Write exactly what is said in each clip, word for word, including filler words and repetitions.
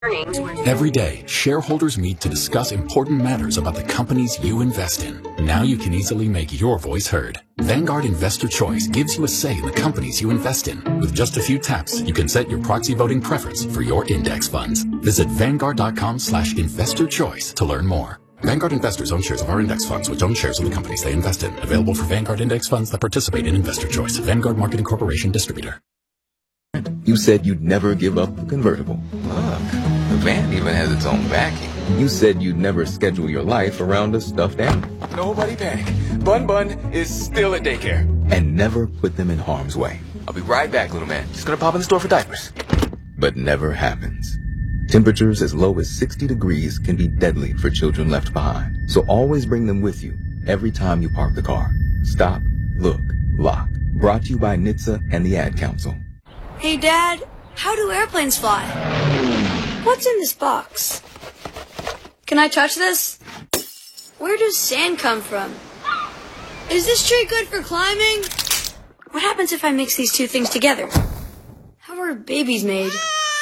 Every day, shareholders meet to discuss important matters about the companies you invest in. Now you can easily make your voice heard. Vanguard Investor Choice gives you a say in the companies you invest in. With just a few taps, you can set your proxy voting preference for your index funds. Visit Vanguard.com slash investor choice to learn more. Vanguard investors own shares of our index funds, which own shares of the companies they invest in. Available for Vanguard index funds that participate in Investor Choice. Vanguard Marketing Corporation Distributor. You said you'd never give up the convertible. Look, the van even has its own vacuum. You said you'd never schedule your life around a stuffed animal. Nobody panic. Bun Bun is still at daycare. And never put them in harm's way. I'll be right back, little man. Just gonna pop in the store for diapers. But never happens. Temperatures as low as sixty degrees can be deadly for children left behind. So always bring them with you every time you park the car. Stop, look, lock. Brought to you by N H T S A and the Ad Council. Hey, Dad, how do airplanes fly? What's in this box? Can I touch this? Where does sand come from? Is this tree good for climbing? What happens if I mix these two things together? How are babies made?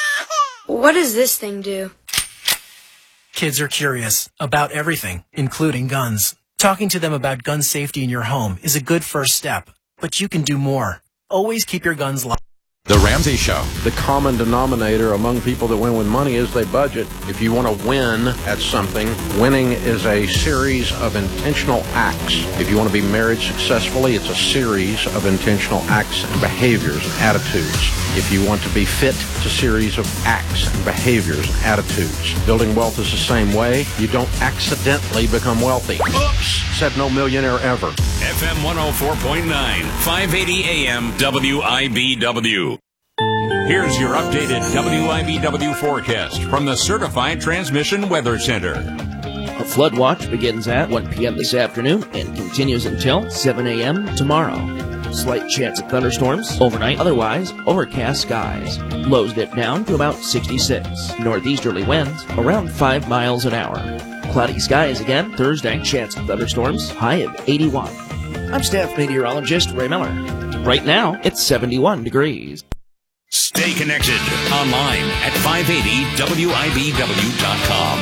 What does this thing do? Kids are curious about everything, including guns. Talking to them about gun safety in your home is a good first step, but you can do more. Always keep your guns locked. The Ramsey Show. The common denominator among people that win with money is they budget. If you want to win at something, winning is a series of intentional acts. If you want to be married successfully, it's a series of intentional acts and behaviors and attitudes. If you want to be fit, it's a series of acts and behaviors and attitudes. Building wealth is the same way. You don't accidentally become wealthy. Oops! Said no millionaire ever. F M one oh four point nine, five eighty A M W I B W. Here's your updated W I B W forecast from the Certified Transmission Weather Center. A flood watch begins at one p.m. this afternoon and continues until seven a.m. tomorrow. Slight chance of thunderstorms overnight, otherwise overcast skies. Lows dip down to about sixty-six. Northeasterly winds around five miles an hour. Cloudy skies again Thursday, chance of thunderstorms, high of eighty-one. I'm staff meteorologist Ray Miller. Right now, it's seventy-one degrees. Stay connected online at five eighty W I B W dot com.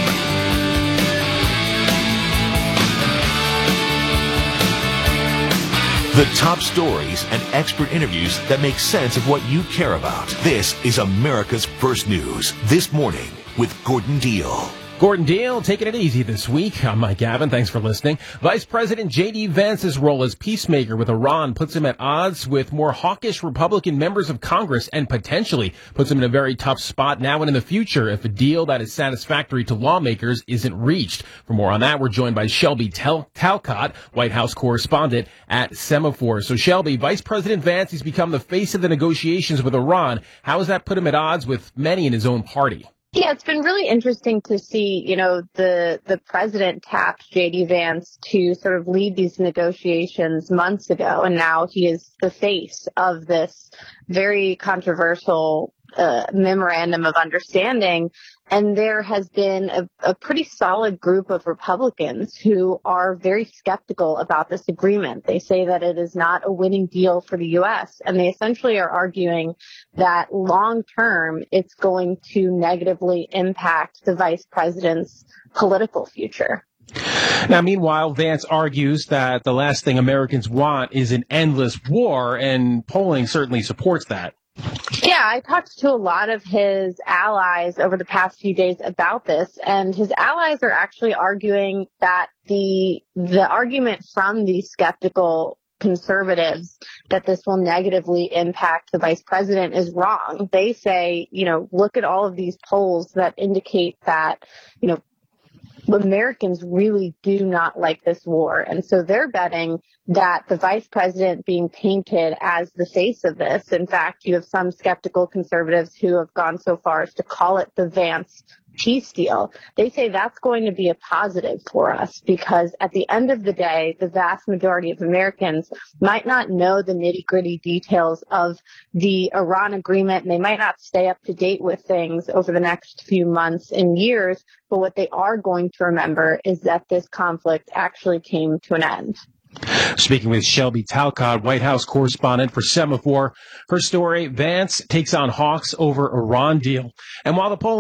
The top stories and expert interviews that make sense of what you care about. This is America's First News. This morning with Gordon Deal. Gordon Deal, taking it easy this week. I'm Mike Gavin. Thanks for listening. Vice President J D. Vance's role as peacemaker with Iran puts him at odds with more hawkish Republican members of Congress and potentially puts him in a very tough spot now and in the future if a deal that is satisfactory to lawmakers isn't reached. For more on that, we're joined by Shelby Tal- Talcott, White House correspondent at Semaphore. So, Shelby, Vice President Vance has become the face of the negotiations with Iran. How has that put him at odds with many in his own party? Yeah, it's been really interesting to see, you know, the the president tapped J D. Vance to sort of lead these negotiations months ago, and now he is the face of this very controversial uh, memorandum of understanding. And there has been a, a pretty solid group of Republicans who are very skeptical about this agreement. They say that it is not a winning deal for the U S, and they essentially are arguing that long term it's going to negatively impact the vice president's political future. Now, meanwhile, Vance argues that the last thing Americans want is an endless war, and polling certainly supports that. Yeah, I talked to a lot of his allies over the past few days about this, and his allies are actually arguing that the the argument from these skeptical conservatives that this will negatively impact the vice president is wrong. They say, you know, look at all of these polls that indicate that, you know, Americans really do not like this war. And so they're betting that the vice president being painted as the face of this. In fact, you have some skeptical conservatives who have gone so far as to call it the Vance peace deal. They say that's going to be a positive for us because at the end of the day, the vast majority of Americans might not know the nitty-gritty details of the Iran agreement, and they might not stay up to date with things over the next few months and years, but what they are going to remember is that this conflict actually came to an end. Speaking with Shelby Talcott, White House correspondent for Semaphore. Her story, Vance takes on hawks over Iran deal. And while the polling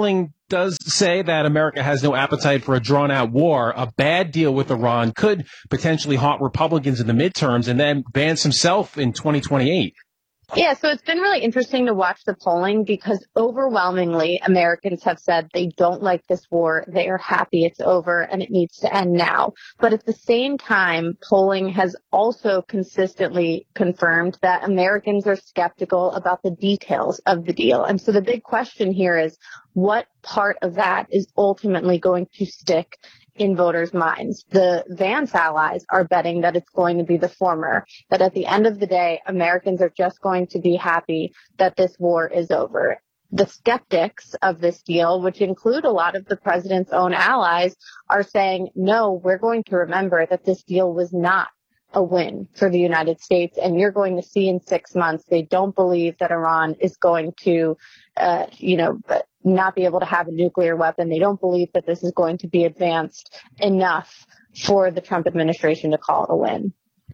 does say that America has no appetite for a drawn-out war. A bad deal with Iran could potentially haunt Republicans in the midterms and then Vance himself in twenty twenty-eight. Yeah, so it's been really interesting to watch the polling because overwhelmingly Americans have said they don't like this war. They are happy it's over and it needs to end now. But at the same time, polling has also consistently confirmed that Americans are skeptical about the details of the deal. And so the big question here is what part of that is ultimately going to stick in voters' minds. The Vance allies are betting that it's going to be the former, that at the end of the day, Americans are just going to be happy that this war is over. The skeptics of this deal, which include a lot of the president's own allies, are saying, no, we're going to remember that this deal was not a win for the United States. And you're going to see in six months, they don't believe that Iran is going to, uh, you know, not be able to have a nuclear weapon. They don't believe that this is going to be advanced enough for the Trump administration to call it a win.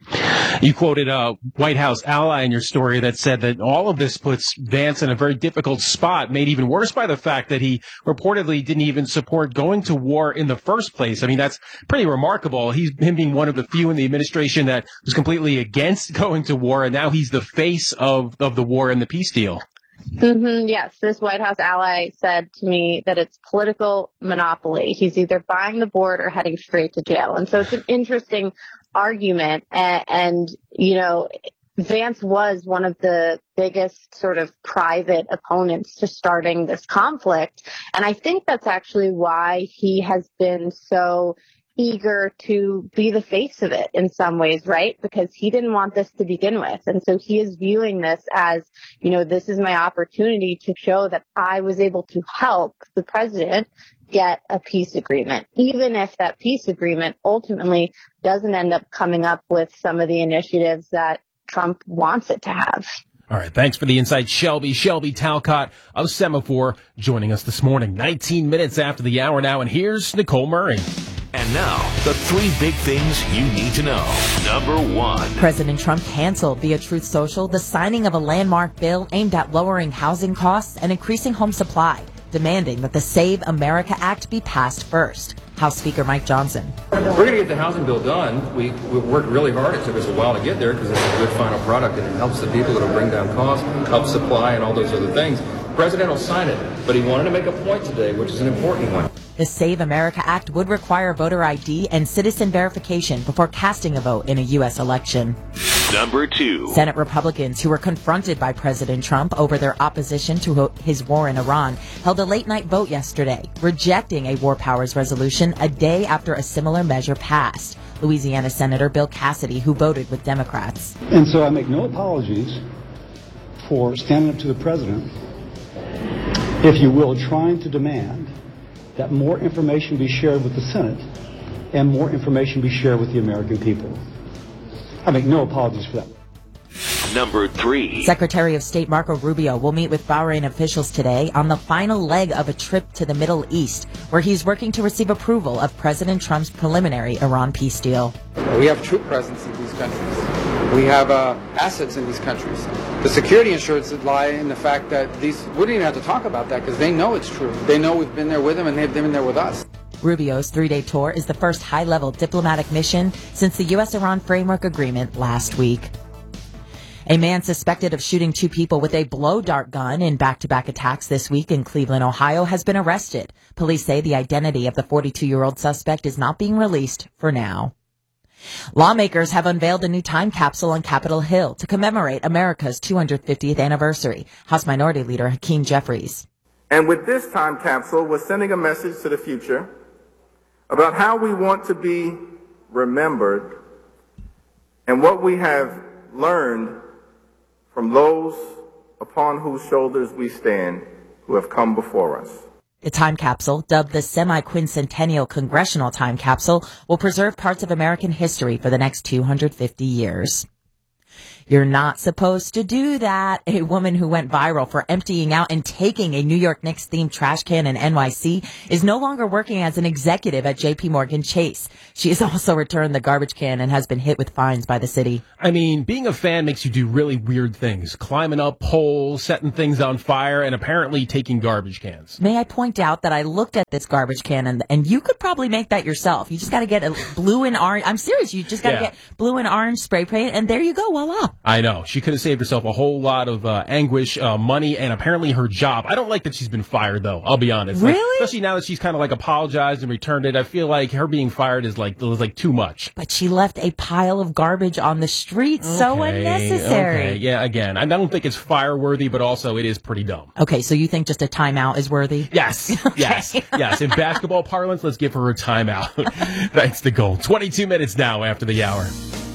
You quoted a White House ally in your story that said that all of this puts Vance in a very difficult spot, made even worse by the fact that he reportedly didn't even support going to war in the first place. I mean, that's pretty remarkable. He's him being one of the few in the administration that was completely against going to war, and now he's the face of, of the war and the peace deal. Mm-hmm, yes, this White House ally said to me that it's political monopoly. He's either buying the board or heading straight to jail. And so it's an interesting argument. And, and, you know, Vance was one of the biggest sort of private opponents to starting this conflict. And I think that's actually why he has been so eager to be the face of it in some ways, right? Because he didn't want this to begin with. And so he is viewing this as, you know, this is my opportunity to show that I was able to help the president get a peace agreement, even if that peace agreement ultimately doesn't end up coming up with some of the initiatives that Trump wants it to have. All right. Thanks for the insight, Shelby. Shelby Talcott of Semaphore joining us this morning, nineteen minutes after the hour now. And here's Nicole Murray. And now, the three big things you need to know. Number one. President Trump canceled via Truth Social the signing of a landmark bill aimed at lowering housing costs and increasing home supply, demanding that the Save America Act be passed first. House Speaker Mike Johnson. We're going to get the housing bill done. We, we worked really hard. It took us a while to get there because it's a good final product and it helps the people. It'll bring down costs, help supply, and all those other things. The president will sign it, but he wanted to make a point today, which is an important one. The Save America Act would require voter I D and citizen verification before casting a vote in a U S election. Number two. Senate Republicans who were confronted by President Trump over their opposition to his war in Iran held a late-night vote yesterday, rejecting a war powers resolution a day after a similar measure passed. Louisiana Senator Bill Cassidy, who voted with Democrats. And so I make no apologies for standing up to the president, if you will, trying to demand that more information be shared with the Senate and more information be shared with the American people. I make no apologies for that. Number three. Secretary of State Marco Rubio will meet with Bahrain officials today on the final leg of a trip to the Middle East, where he's working to receive approval of President Trump's preliminary Iran peace deal. We have troop presence in these countries. We have uh, assets in these countries. The security assurances lie in the fact that these, we don't even have to talk about that because they know it's true. They know we've been there with them and they've been there with us. Rubio's three-day tour is the first high-level diplomatic mission since the U S Iran Framework Agreement last week. A man suspected of shooting two people with a blow dart gun in back-to-back attacks this week in Cleveland, Ohio, has been arrested. Police say the identity of the forty-two-year-old suspect is not being released for now. Lawmakers have unveiled a new time capsule on Capitol Hill to commemorate America's two hundred fiftieth anniversary. House Minority Leader Hakeem Jeffries. And with this time capsule, we're sending a message to the future about how we want to be remembered and what we have learned from those upon whose shoulders we stand who have come before us. The time capsule, dubbed the Semi-Quincentennial Congressional Time Capsule, will preserve parts of American history for the next two hundred fifty years. You're not supposed to do that. A woman who went viral for emptying out and taking a New York Knicks themed trash can in N Y C is no longer working as an executive at J P Morgan Chase. She has also returned the garbage can and has been hit with fines by the city. I mean, being a fan makes you do really weird things. Climbing up poles, setting things on fire, and apparently taking garbage cans. May I point out that I looked at this garbage can and, and you could probably make that yourself. You just got to get a blue and orange. I'm serious. You just got to Yeah. get blue and orange spray paint and there you go. Voila. I know. She could have saved herself a whole lot of uh, anguish, uh, money, and apparently her job. I don't like that she's been fired, though. I'll be honest. Like, Really? especially now that she's kind of like apologized and returned it. I feel like her being fired is like, is like too much. But she left a pile of garbage on the street. So Okay, unnecessary. Okay. Yeah, again, I don't think it's fire-worthy, but also it is pretty dumb. Okay, so you think just a timeout is worthy? Yes, yes, yes. In basketball parlance, let's give her a timeout. That's the goal. twenty-two minutes now after the hour.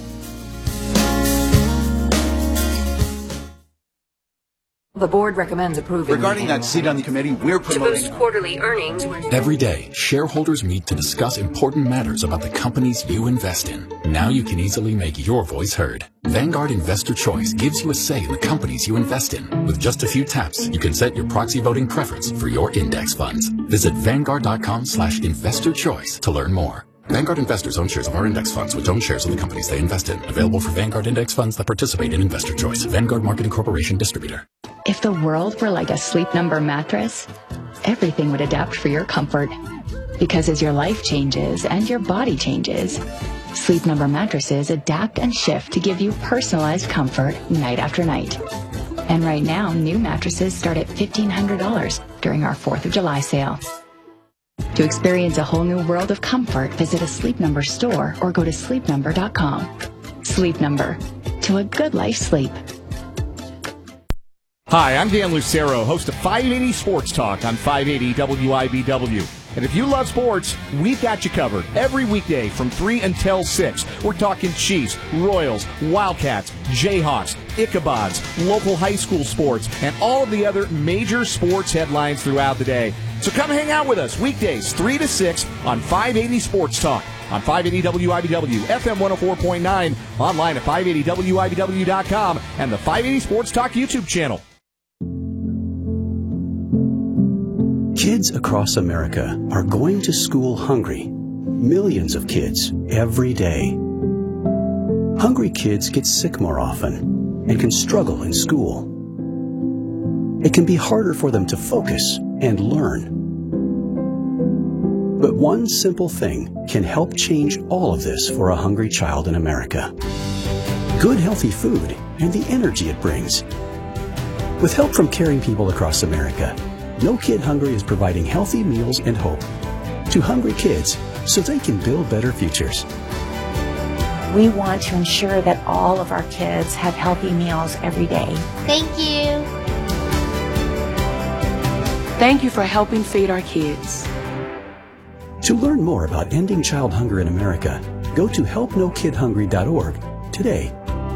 The board recommends approving. Regarding that seat on the committee, we're To promoting... boost quarterly earnings. Every day, shareholders meet to discuss important matters about the companies you invest in. Now you can easily make your voice heard. Vanguard Investor Choice gives you a say in the companies you invest in. With just a few taps, you can set your proxy voting preference for your index funds. Visit Vanguard.com slash investor choice to learn more. Vanguard investors own shares of our index funds, which own shares of the companies they invest in. Available for Vanguard index funds that participate in Investor Choice. Vanguard Marketing Corporation distributor. If the world were like a Sleep Number mattress, everything would adapt for your comfort. Because as your life changes and your body changes, Sleep Number mattresses adapt and shift to give you personalized comfort night after night. And right now, new mattresses start at fifteen hundred dollars during our fourth of July sale. To experience a whole new world of comfort, visit a Sleep Number store or go to sleep number dot com. Sleep Number. To a good life sleep. Hi, I'm Dan Lucero, host of five eighty Sports Talk on five eighty W I B W. And if you love sports, we've got you covered. Every weekday from three until six, we're talking Chiefs, Royals, Wildcats, Jayhawks, Ichabods, local high school sports, and all of the other major sports headlines throughout the day. So come hang out with us weekdays three to six on five eighty Sports Talk on five eighty W I B W, F M one oh four point nine, online at five eighty W I B W dot com, and the five eighty Sports Talk YouTube channel. Kids across America are going to school hungry. Millions of kids every day. Hungry kids get sick more often and can struggle in school. It can be harder for them to focus and learn. But one simple thing can help change all of this for a hungry child in America. Good healthy food and the energy it brings. With help from caring people across America, No Kid Hungry is providing healthy meals and hope to hungry kids so they can build better futures. We want to ensure that all of our kids have healthy meals every day. Thank you. Thank you for helping feed our kids. To learn more about ending child hunger in America, go to help no kid hungry dot org today.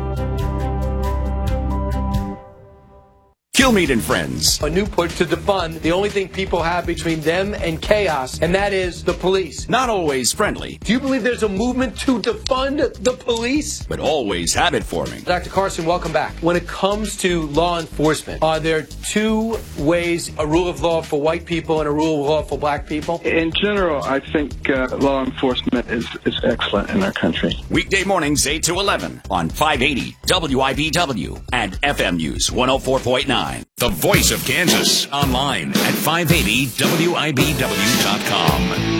Kilmeade and Friends. A new push to defund the only thing people have between them and chaos, and that is the police. Not always friendly. Do you believe there's a movement to defund the police? But always habit forming. Doctor Carson, welcome back. When it comes to law enforcement, are there two ways, a rule of law for white people and a rule of law for black people? In general, I think uh, law enforcement is, is excellent in our country. Weekday mornings eight to eleven on five eighty W I B W and F M News one oh four point nine. The Voice of Kansas, online at five eighty W I B W dot com.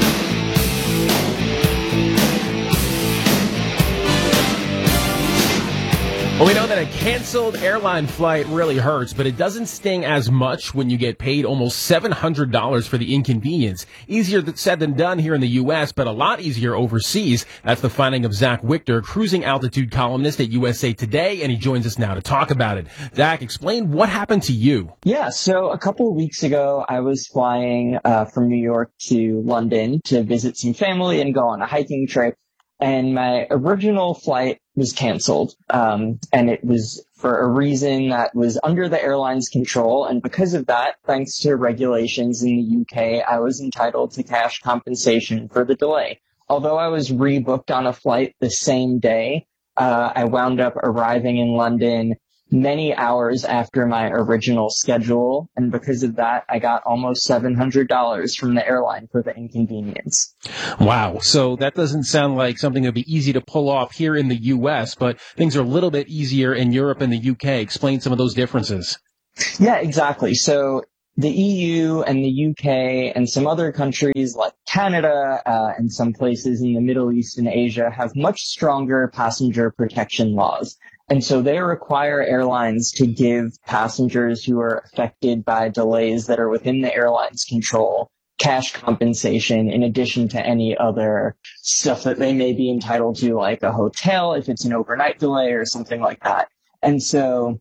Well, we know that a canceled airline flight really hurts, but it doesn't sting as much when you get paid almost seven hundred dollars for the inconvenience. Easier said than done here in the U S, but a lot easier overseas. That's the finding of Zach Wichter, cruising altitude columnist at U S A Today, and he joins us now to talk about it. Zach, explain what happened to you. Yeah, so a couple of weeks ago, I was flying uh, from New York to London to visit some family and go on a hiking trip. And my original flight was canceled, um, and it was for a reason that was under the airline's control. And because of that, thanks to regulations in the U K, I was entitled to cash compensation for the delay. Although I was rebooked on a flight the same day, uh, I wound up arriving in London many hours after my original schedule, and because of that, I got almost seven hundred dollars from the airline for the inconvenience. Wow. So that doesn't sound like something that would be easy to pull off here in the U S, but things are a little bit easier in Europe and the U K. Explain some of those differences. Yeah, exactly. So the E U and the U K and some other countries like Canada uh, and some places in the Middle East and Asia have much stronger passenger protection laws. And so they require airlines to give passengers who are affected by delays that are within the airline's control cash compensation in addition to any other stuff that they may be entitled to, like a hotel if it's an overnight delay or something like that. And so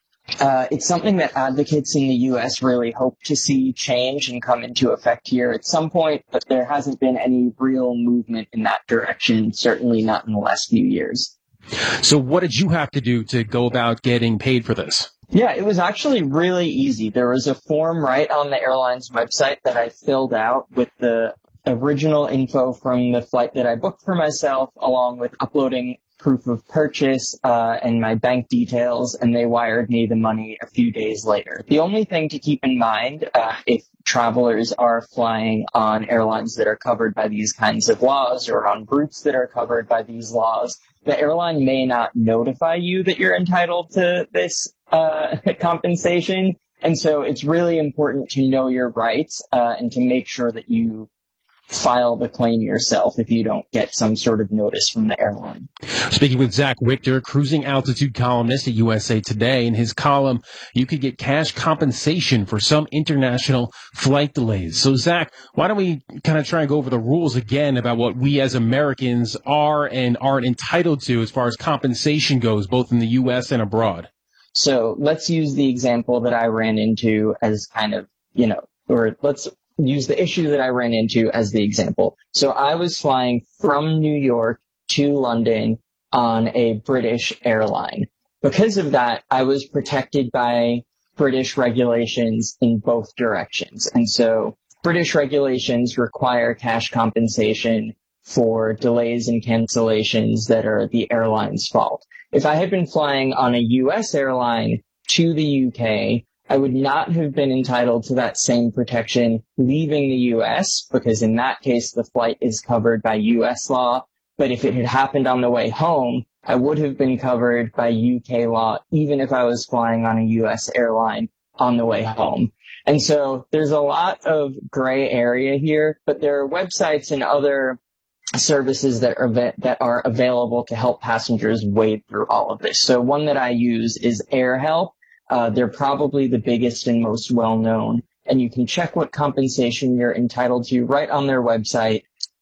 uh, it's something that advocates in the U S really hope to see change and come into effect here at some point, but there hasn't been any real movement in that direction, certainly not in the last few years. So what did you have to do to go about getting paid for this? Yeah, it was actually really easy. There was a form right on the airline's website that I filled out with the original info from the flight that I booked for myself, along with uploading proof of purchase uh, and my bank details, and they wired me the money a few days later. The only thing to keep in mind uh, if travelers are flying on airlines that are covered by these kinds of laws or on routes that are covered by these laws, the airline may not notify you that you're entitled to this uh, compensation. And so it's really important to know your rights uh, and to make sure that you file the claim yourself if you don't get some sort of notice from the airline. Speaking with Zach Wichter, cruising altitude columnist at U S A Today, in his column, you could get cash compensation for some international flight delays. So, Zach, why don't we kind of try and go over the rules again about what we as Americans are and aren't entitled to as far as compensation goes, both in the U S and abroad? So let's use the example that I ran into as kind of, you know, or let's use the issue that I ran into as the example. So I was flying from New York to London on a British airline. Because of that, I was protected by British regulations in both directions. And so British regulations require cash compensation for delays and cancellations that are the airline's fault. If I had been flying on a U S airline to the U K, I would not have been entitled to that same protection leaving the U S, because in that case, the flight is covered by U S law. But if it had happened on the way home, I would have been covered by U K law, even if I was flying on a U S airline on the way home. And so there's a lot of gray area here, but there are websites and other services that are that are available to help passengers wade through all of this. So one that I use is AirHelp. Uh, they're probably the biggest and most well-known, and you can check what compensation you're entitled to right on their website,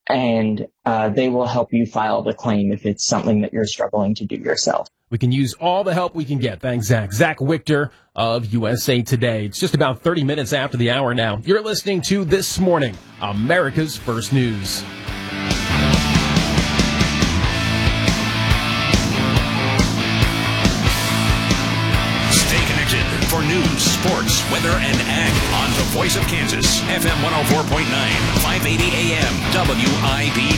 and uh, they will help you file the claim if it's something that you're struggling to do yourself. We can use all the help we can get. Thanks, Zach. Zach Wichter of U S A Today. It's just about thirty minutes after the hour now. You're listening to This Morning, America's First News. For news, sports, weather, and ag on the Voice of Kansas, F M one oh four point nine, five eighty A M, W I B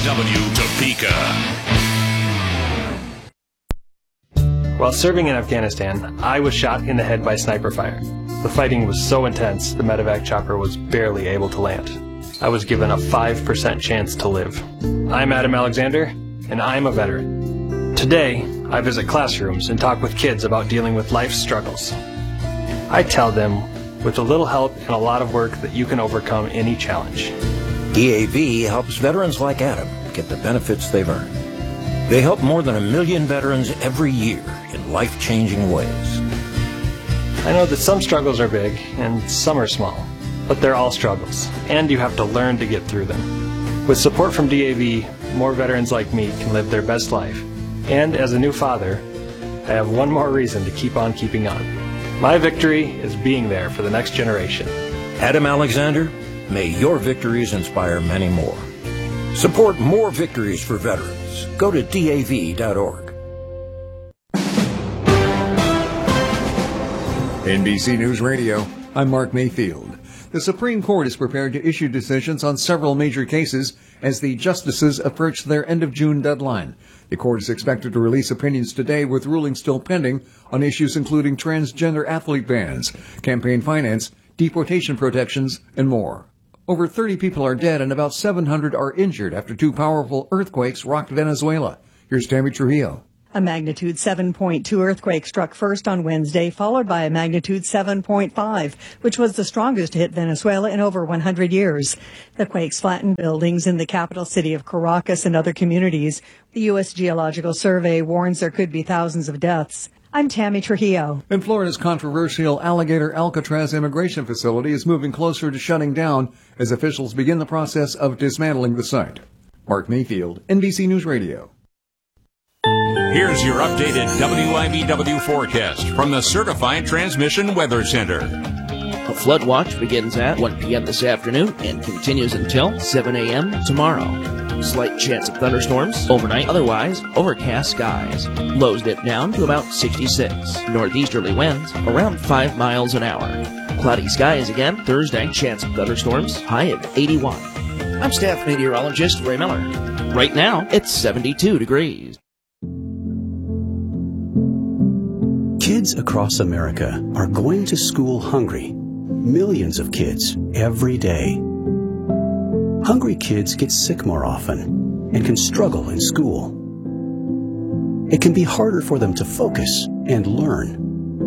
W, Topeka. While serving in Afghanistan, I was shot in the head by sniper fire. The fighting was so intense, the medevac chopper was barely able to land. I was given a five percent chance to live. I'm Adam Alexander, and I'm a veteran. Today, I visit classrooms and talk with kids about dealing with life's struggles. I tell them, with a little help and a lot of work, that you can overcome any challenge. D A V helps veterans like Adam get the benefits they've earned. They help more than a million veterans every year in life-changing ways. I know that some struggles are big and some are small, but they're all struggles, and you have to learn to get through them. With support from D A V, more veterans like me can live their best life. And as a new father, I have one more reason to keep on keeping on. My victory is being there for the next generation. Adam Alexander, may your victories inspire many more. Support more victories for veterans. Go to D A V dot org. N B C News Radio, I'm Mark Mayfield. The Supreme Court is prepared to issue decisions on several major cases as the justices approach their end of June deadline. The court is expected to release opinions today, with rulings still pending on issues including transgender athlete bans, campaign finance, deportation protections, and more. Over thirty people are dead and about seven hundred are injured after two powerful earthquakes rocked Venezuela. Here's Tammy Trujillo. A magnitude seven point two earthquake struck first on Wednesday, followed by a magnitude seven point five, which was the strongest to hit Venezuela in over one hundred years. The quakes flattened buildings in the capital city of Caracas and other communities. The U S Geological Survey warns there could be thousands of deaths. I'm Tammy Trujillo. And Florida's controversial Alligator Alcatraz immigration facility is moving closer to shutting down as officials begin the process of dismantling the site. Mark Mayfield, N B C News Radio. Here's your updated W I B W forecast from the Certified Transmission Weather Center. A flood watch begins at one p.m. this afternoon and continues until seven a.m. tomorrow. Slight chance of thunderstorms overnight, otherwise overcast skies. Lows dip down to about sixty-six. Northeasterly winds around five miles an hour. Cloudy skies again Thursday, chance of thunderstorms, high of eighty-one. I'm staff meteorologist Ray Miller. Right now, it's seventy-two degrees. Kids across America are going to school hungry. Millions of kids every day. Hungry kids get sick more often and can struggle in school. It can be harder for them to focus and learn.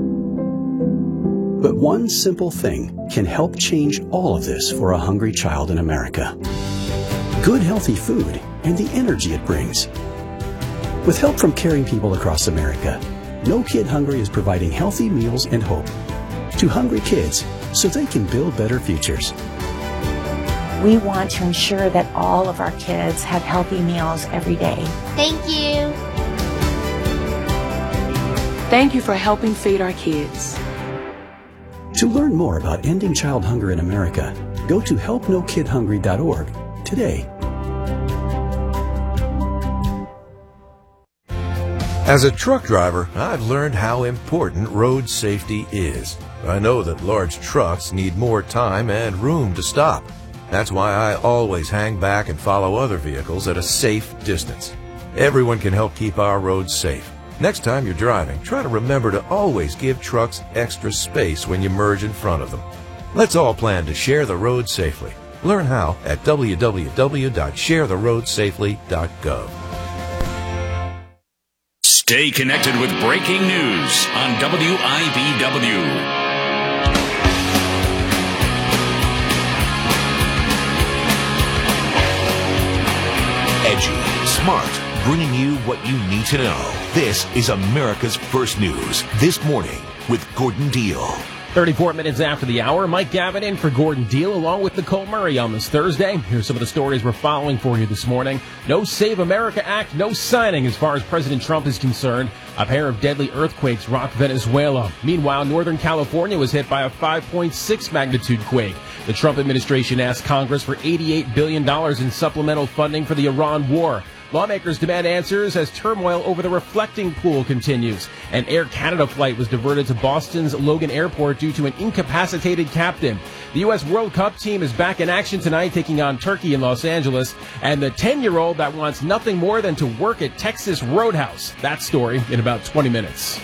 But one simple thing can help change all of this for a hungry child in America. Good healthy food and the energy it brings. With help from caring people across America, No Kid Hungry is providing healthy meals and hope to hungry kids so they can build better futures. We want to ensure that all of our kids have healthy meals every day. Thank you. Thank you for helping feed our kids. To learn more about ending child hunger in America, go to help no kid hungry dot org today. As a truck driver, I've learned how important road safety is. I know that large trucks need more time and room to stop. That's why I always hang back and follow other vehicles at a safe distance. Everyone can help keep our roads safe. Next time you're driving, try to remember to always give trucks extra space when you merge in front of them. Let's all plan to share the road safely. Learn how at w w w dot share the road safely dot gov. Stay connected with breaking news on W I B W. Edgy, smart, bringing you what you need to know. This is America's First News This Morning with Gordon Deal. thirty-four minutes after the hour, Mike Gavin in for Gordon Deal along with Nicole Murray on this Thursday. Here's some of the stories we're following for you this morning. No Save America Act, no signing as far as President Trump is concerned. A pair of deadly earthquakes rocked Venezuela. Meanwhile, Northern California was hit by a five point six magnitude quake. The Trump administration asked Congress for eighty-eight billion dollars in supplemental funding for the Iran war. Lawmakers demand answers as turmoil over the reflecting pool continues. An Air Canada flight was diverted to Boston's Logan Airport due to an incapacitated captain. The U S World Cup team is back in action tonight, taking on Turkey in Los Angeles. And the ten-year-old that wants nothing more than to work at Texas Roadhouse. That story in about twenty minutes.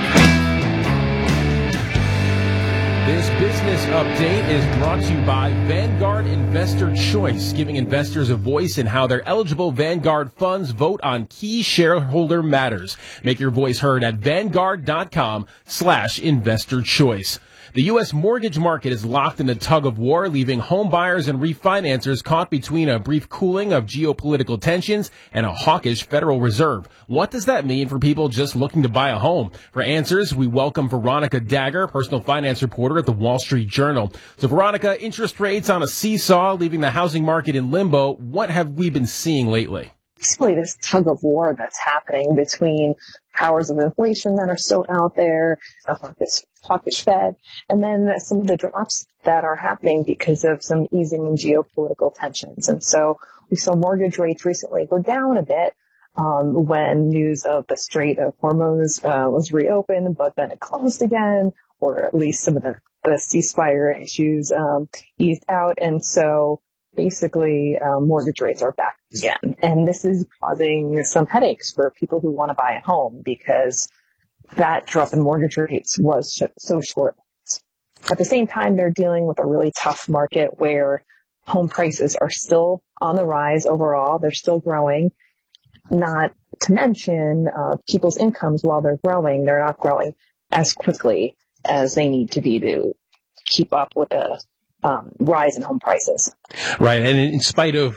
This business update is brought to you by Vanguard Investor Choice, giving investors a voice in how their eligible Vanguard funds vote on key shareholder matters. Make your voice heard at vanguard.com slash investor choice. The U S mortgage market is locked in a tug of war, leaving home buyers and refinancers caught between a brief cooling of geopolitical tensions and a hawkish Federal Reserve. What does that mean for people just looking to buy a home? For answers, we welcome Veronica Dagher, personal finance reporter at the Wall Street Journal. So, Veronica, interest rates on a seesaw, leaving the housing market in limbo. What have we been seeing lately? Basically, this tug of war that's happening between powers of inflation that are still out there, this hawkish Fed, and then some of the drops that are happening because of some easing in geopolitical tensions. And so we saw mortgage rates recently go down a bit um, when news of the Strait of Hormuz uh, was reopened, but then it closed again, or at least some of the the ceasefire issues um, eased out, and so basically um, mortgage rates are back again. And this is causing some headaches for people who want to buy a home because that drop in mortgage rates was sh- so short. At the same time, they're dealing with a really tough market where home prices are still on the rise overall. They're still growing, not to mention uh, people's incomes while they're growing. They're not growing as quickly as they need to be to keep up with the um, rise in home prices. Right. And in spite of